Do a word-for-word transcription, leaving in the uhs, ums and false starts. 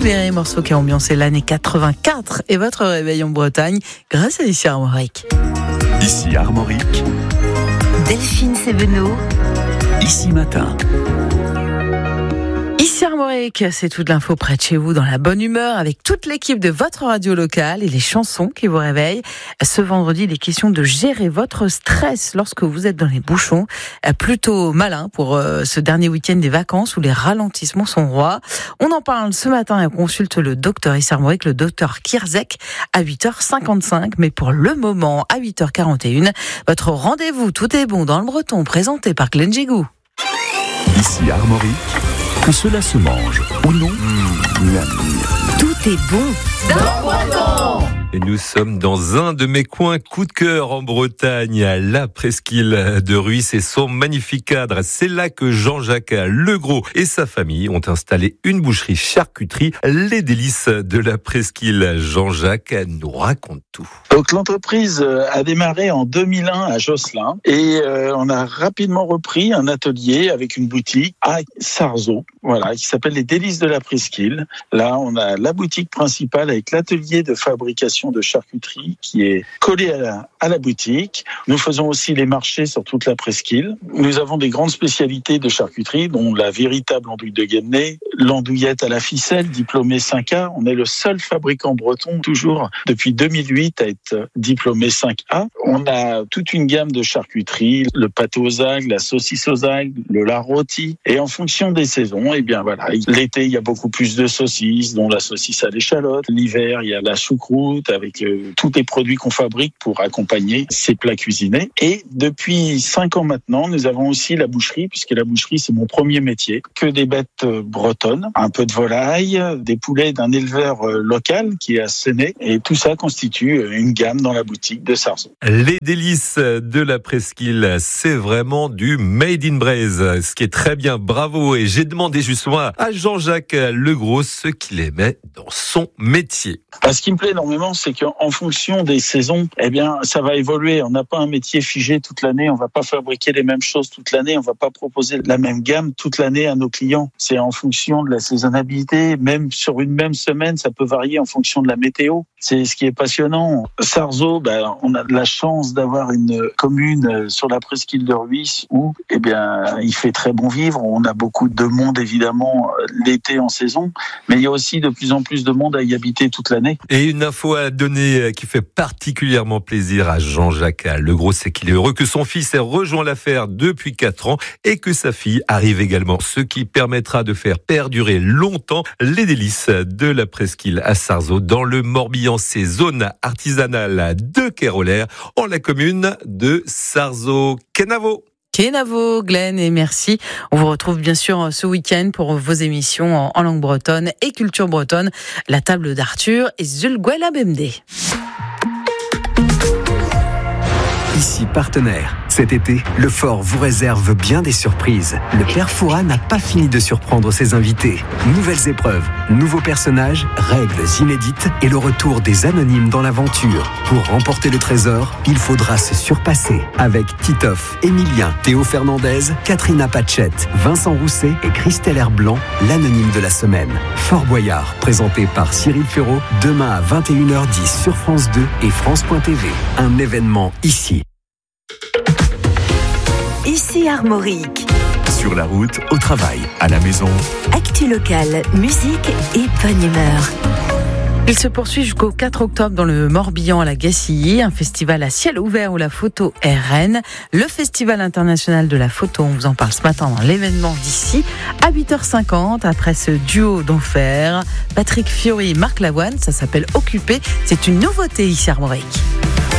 Berry, morceau qui a ambiancé l'année quatre-vingt-quatre et votre réveil en Bretagne grâce à Ici Armorique. Ici Armorique. Delphine Sévenot. Ici Matin. Ici Armorique, c'est toute l'info près de chez vous dans la bonne humeur avec toute l'équipe de votre radio locale et les chansons qui vous réveillent. Ce vendredi, il est question de gérer votre stress lorsque vous êtes dans les bouchons. Plutôt malin pour ce dernier week-end des vacances où les ralentissements sont rois. On en parle ce matin et on consulte le docteur Ici Armorique, le docteur Kierzek à huit heures cinquante-cinq. Mais pour le moment, à huit heures quarante et une, votre rendez-vous Tout est bon dans le Breton présenté par Glenn Gégou. Ici Armorique. Que cela se mange ou non, mmh. Tout est bon dans le Breton. Et nous sommes dans un de mes coins coup de cœur en Bretagne, à la presqu'île de Rhuys et son magnifique cadre. C'est là que Jean-Jacques Legros et sa famille ont installé une boucherie charcuterie, les délices de la presqu'île. Jean-Jacques nous raconte tout. Donc l'entreprise a démarré en deux mille un à Josselin et euh, on a rapidement repris un atelier avec une boutique à Sarzeau, voilà, qui s'appelle les délices de la presqu'île. Là, on a la boutique principale avec l'atelier de fabrication de charcuterie qui est collé à la, à la boutique. Nous faisons aussi les marchés sur toute la presqu'île. Nous avons des grandes spécialités de charcuterie, dont la véritable andouille de Guémené, l'andouillette à la ficelle, diplômée cinq A. On est le seul fabricant breton, toujours depuis deux mille huit, à être diplômé cinq A. On a toute une gamme de charcuterie, le pâté aux algues, la saucisse aux algues, le lard rôti. Et en fonction des saisons, eh bien voilà, l'été, il y a beaucoup plus de saucisses, dont la saucisse à l'échalote. L'hiver, il y a la choucroute avec euh, tous les produits qu'on fabrique pour accompagner ces plats cuisinés. Et depuis cinq ans maintenant, nous avons aussi la boucherie, puisque la boucherie, c'est mon premier métier. Que des bêtes euh, bretonnes, un peu de volaille, des poulets d'un éleveur euh, local qui est à Séné. Et tout ça constitue euh, une gamme dans la boutique de Sarzeau. Les délices de la presqu'île, c'est vraiment du made in Braise, ce qui est très bien, bravo. Et j'ai demandé justement à Jean-Jacques Legros ce qu'il aimait dans son métier. Ah, ce qui me plaît énormément, c'est qu'en fonction des saisons, eh bien, ça va évoluer. On n'a pas un métier figé toute l'année. On va pas fabriquer les mêmes choses toute l'année. On va pas proposer la même gamme toute l'année à nos clients. C'est en fonction de la saisonnalité. Même sur une même semaine, ça peut varier en fonction de la météo. C'est ce qui est passionnant. Sarzeau, ben, on a de la chance d'avoir une commune sur la presqu'île de Rhuys où, eh bien, il fait très bon vivre. On a beaucoup de monde, évidemment, l'été en saison. Mais il y a aussi de plus en plus de monde à y habiter toute l'année. Et une info à donner qui fait particulièrement plaisir à Jean-Jacques Legros, c'est qu'il est heureux que son fils ait rejoint l'affaire depuis quatre ans et que sa fille arrive également, ce qui permettra de faire perdurer longtemps les délices de la presqu'île à Sarzeau dans le Morbihan, ces zones artisanales de Kérolaire en la commune de Sarzeau. Kenavo. Kenavo, Glenn, et merci. On vous retrouve bien sûr ce week-end pour vos émissions en langue bretonne et culture bretonne, la table d'Arthur et Zulguela Bemdé. Ici partenaire. Cet été, le Fort vous réserve bien des surprises. Le Père Fouras n'a pas fini de surprendre ses invités. Nouvelles épreuves, nouveaux personnages, règles inédites et le retour des anonymes dans l'aventure. Pour remporter le trésor, il faudra se surpasser. Avec Titoff, Emilien, Théo Fernandez, Katrina Pachette, Vincent Rousset et Christelle Herblanc, l'anonyme de la semaine. Fort Boyard, présenté par Cyril Ferraud, demain à vingt et une heures dix sur France deux et France point T V. Un événement ici. Ici Armorique. Sur la route, au travail, à la maison. Actu locale, musique et bonne humeur. Il se poursuit jusqu'au quatre octobre dans le Morbihan à la Gacilly, un festival à ciel ouvert où la photo est reine. Le Festival international de la photo, on vous en parle ce matin dans l'événement d'ici à huit heures cinquante. Après ce duo d'enfer, Patrick Fiori et Marc Lavoine, ça s'appelle Occupé. C'est une nouveauté ici Armorique.